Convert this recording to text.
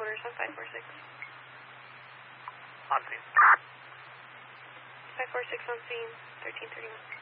quarters on 546. On scene. 546 on scene, 1331.